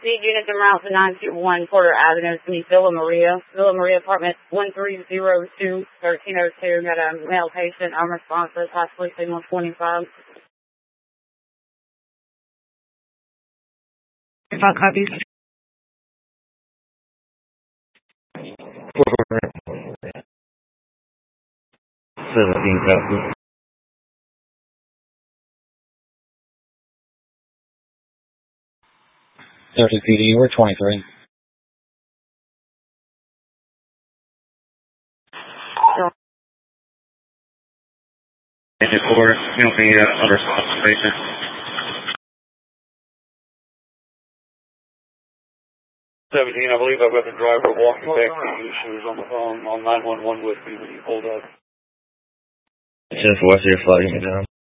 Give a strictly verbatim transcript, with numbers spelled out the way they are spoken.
received units en route to nine two one Porter Avenue to meet Villa Maria. Villa Maria apartment one three zero two, thirteen oh two. Got a male patient. Unresponsive, possibly signal twenty-five. Five copies. Seventeen copies. Thirty P D, we're twenty-three. In the quarter, you know, the uh, unresponsive patient. seventeen, I believe I've got the driver walking back to you. She was on the phone on nine one one with me when you pulled up. It's just what's your flagging it down.